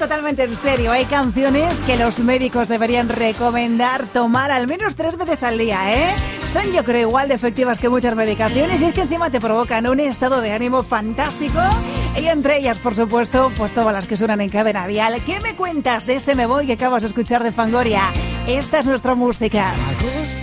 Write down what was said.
totalmente en serio. Hay canciones que los médicos deberían recomendar tomar al menos 3 veces al día, ¿eh? Son, yo creo, igual de efectivas que muchas medicaciones y es que encima te provocan un estado de ánimo fantástico. Y entre ellas, por supuesto, pues todas las que suenan en Cadena Dial. ¿Qué me cuentas de ese Me Voy que acabas de escuchar de Fangoria? Esta es nuestra música.